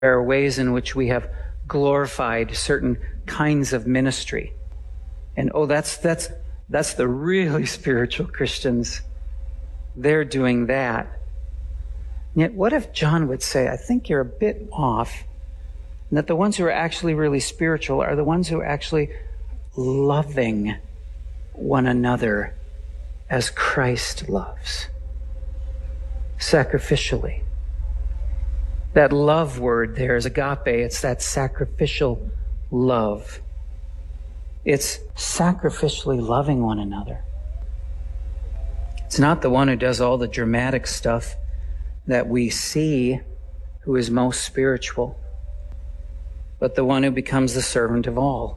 There are ways in which we have glorified certain kinds of ministry. And that's the really spiritual Christians. They're doing that. And yet, what if John would say, I think you're a bit off, and that the ones who are actually really spiritual are the ones who are actually loving one another as Christ loves, sacrificially. That love word there is agape. It's that sacrificial love. It's sacrificially loving one another. It's not the one who does all the dramatic stuff that we see who is most spiritual, but the one who becomes the servant of all.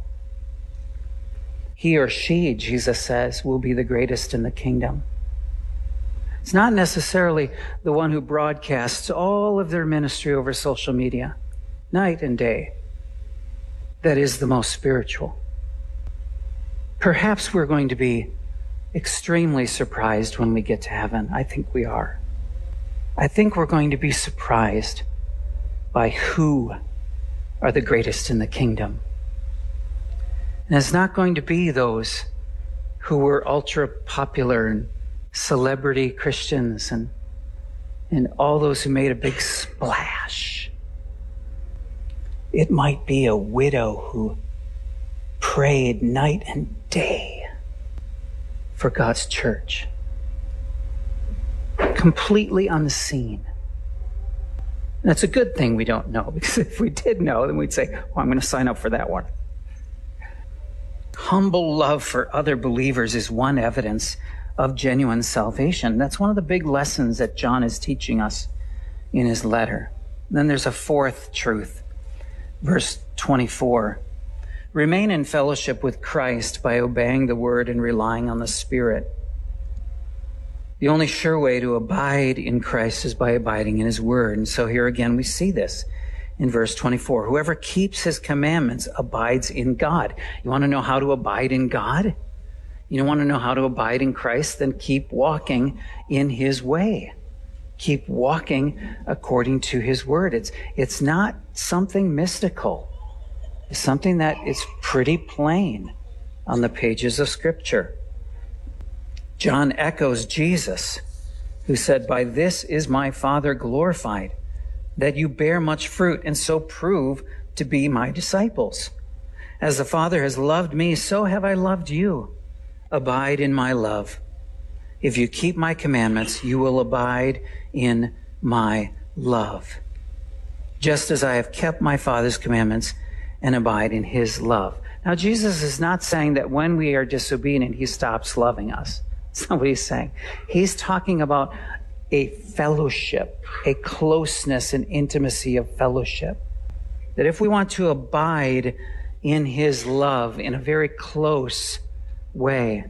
He or she, Jesus says, will be the greatest in the kingdom. It's not necessarily the one who broadcasts all of their ministry over social media, night and day, that is the most spiritual. Perhaps we're going to be extremely surprised when we get to heaven. I think we are. I think we're going to be surprised by who are the greatest in the kingdom. And it's not going to be those who were ultra popular and celebrity Christians and all those who made a big splash. It might be a widow who prayed night and day for God's church, completely unseen. And it's a good thing we don't know, because if we did know, then we'd say, well, I'm going to sign up for that one. Humble love for other believers is one evidence of genuine salvation. That's one of the big lessons that John is teaching us in his letter. Then there's a fourth truth. Verse 24. Remain in fellowship with Christ by obeying the word and relying on the Spirit. The only sure way to abide in Christ is by abiding in his word. And so here again we see this in verse 24. Whoever keeps his commandments abides in God. You want to know how to abide in God? You want to know how to abide in Christ? Then keep walking in his way. Keep walking according to his word. It's not something mystical. It's something that is pretty plain on the pages of Scripture. John echoes Jesus, who said, "By this is my Father glorified, that you bear much fruit and so prove to be my disciples. As the Father has loved me, so have I loved you. Abide in my love. If you keep my commandments, you will abide in my love, just as I have kept my Father's commandments and abide in his love." Now, Jesus is not saying that when we are disobedient, he stops loving us. That's not what he's saying. He's talking about a fellowship, a closeness and intimacy of fellowship. That if we want to abide in his love in a very close way,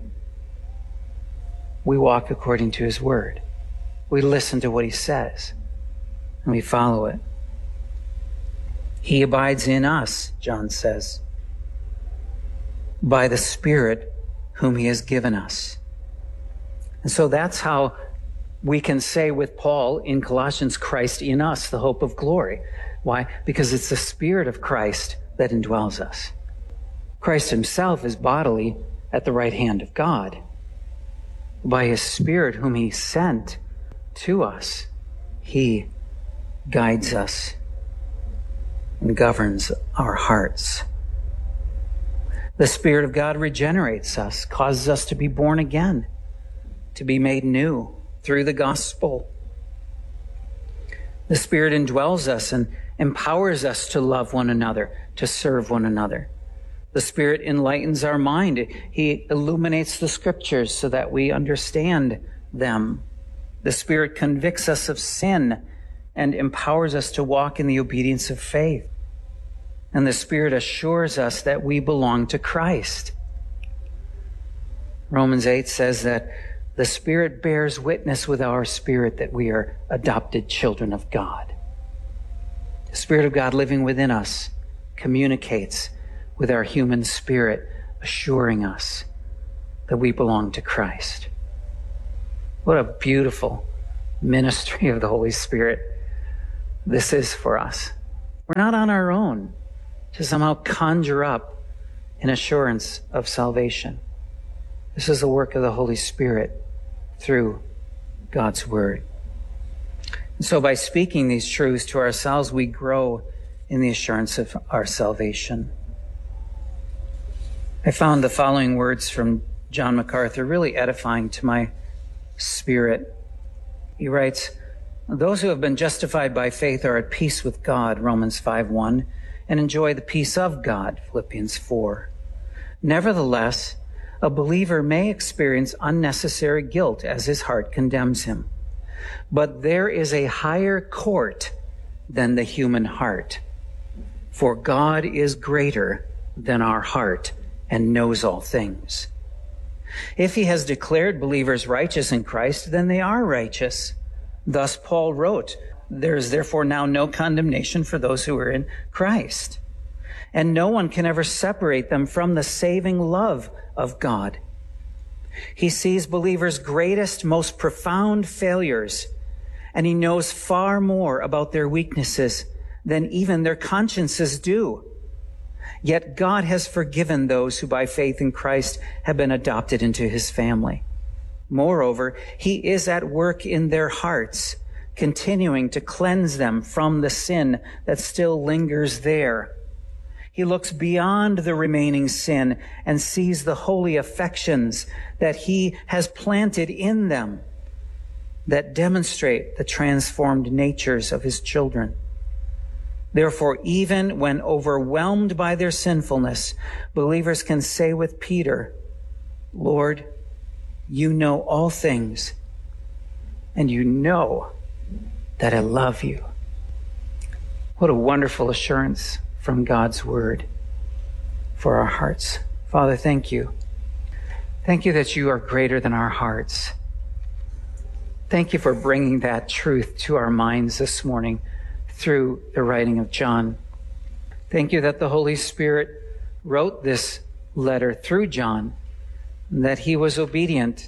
we walk according to his word. We listen to what he says, and we follow it. He abides in us, John says, by the Spirit whom he has given us. And so that's how we can say with Paul in Colossians, Christ in us, the hope of glory. Why? Because it's the Spirit of Christ that indwells us. Christ himself is bodily at the right hand of God. By his Spirit whom he sent to us, he guides us and governs our hearts. The Spirit of God regenerates us, causes us to be born again, to be made new through the gospel. The Spirit indwells us and empowers us to love one another, to serve one another. The Spirit enlightens our mind. He illuminates the Scriptures so that we understand them. The Spirit convicts us of sin and empowers us to walk in the obedience of faith. And the Spirit assures us that we belong to Christ. Romans 8 says that the Spirit bears witness with our spirit that we are adopted children of God. The Spirit of God living within us communicates with our human spirit, assuring us that we belong to Christ. What a beautiful ministry of the Holy Spirit this is for us. We're not on our own to somehow conjure up an assurance of salvation. This is the work of the Holy Spirit through God's Word. And so by speaking these truths to ourselves, we grow in the assurance of our salvation. I found the following words from John MacArthur really edifying to my spirit. He writes, "Those who have been justified by faith are at peace with God," Romans 5:1, "and enjoy the peace of God," Philippians 4. Nevertheless, a believer may experience unnecessary guilt as his heart condemns him. But there is a higher court than the human heart, for God is greater than our heart and knows all things. If he has declared believers righteous in Christ, then they are righteous. Thus Paul wrote, "There is therefore now no condemnation for those who are in Christ." And no one can ever separate them from the saving love of God. He sees believers' greatest, most profound failures, and he knows far more about their weaknesses than even their consciences do. Yet God has forgiven those who by faith in Christ have been adopted into his family. Moreover, he is at work in their hearts, continuing to cleanse them from the sin that still lingers there. He looks beyond the remaining sin and sees the holy affections that he has planted in them that demonstrate the transformed natures of his children. Therefore, even when overwhelmed by their sinfulness, believers can say with Peter, "Lord, you know all things, and you know that I love you." What a wonderful assurance from God's Word for our hearts. Father, thank you. Thank you that you are greater than our hearts. Thank you for bringing that truth to our minds this morning through the writing of John. Thank you that the Holy Spirit wrote this letter through John, and that he was obedient,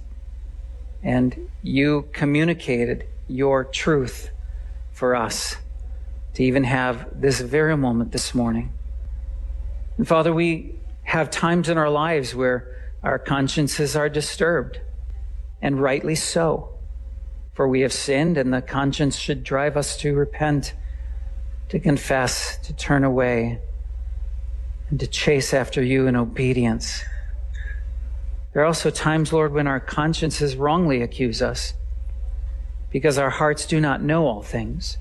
and you communicated your truth for us to even have this very moment this morning. And Father, we have times in our lives where our consciences are disturbed, and rightly so, for we have sinned, and the conscience should drive us to repent, to confess, to turn away, and to chase after you in obedience. There are also times, Lord, when our consciences wrongly accuse us because our hearts do not know all things.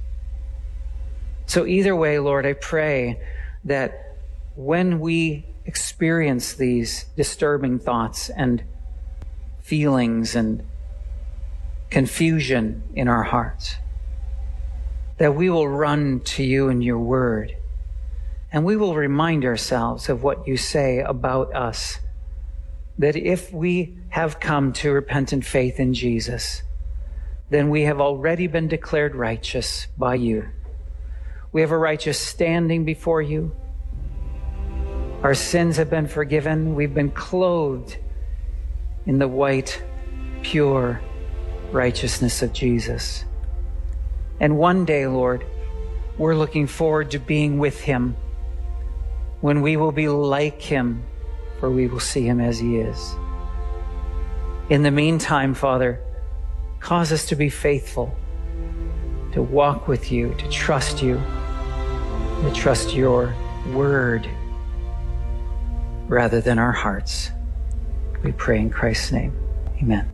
So either way, Lord, I pray that when we experience these disturbing thoughts and feelings and confusion in our hearts, that we will run to you and your word, and we will remind ourselves of what you say about us, that if we have come to repentant faith in Jesus, then we have already been declared righteous by you. We have a righteous standing before you. Our sins have been forgiven. We've been clothed in the white, pure righteousness of Jesus. And one day, Lord, we're looking forward to being with him, when we will be like him, for we will see him as he is. In the meantime, Father, cause us to be faithful, to walk with you, to trust you, to trust your word rather than our hearts. We pray in Christ's name. Amen.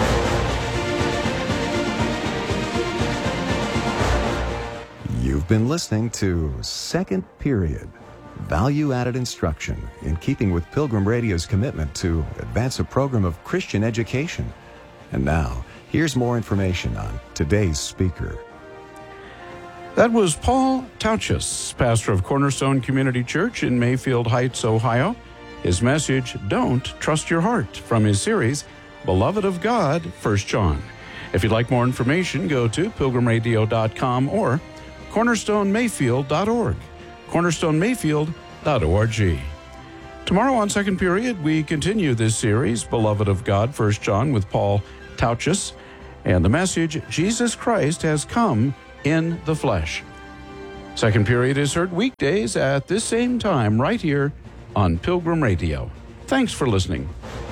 You've been listening to Second Period, value-added instruction in keeping with Pilgrim Radio's commitment to advance a program of Christian education. And now, here's more information on today's speaker. That was Paul Tauchus, pastor of Cornerstone Community Church in Mayfield Heights, Ohio. His message, Don't Trust Your Heart, from his series, Beloved of God, 1 John. If you'd like more information, go to pilgrimradio.com or cornerstonemayfield.org, cornerstonemayfield.org. Tomorrow on Second Period, we continue this series, Beloved of God, 1 John, with Paul Tauchus, and the message, Jesus Christ has come in the flesh. Second Period is heard weekdays at this same time right here on Pilgrim Radio. Thanks for listening.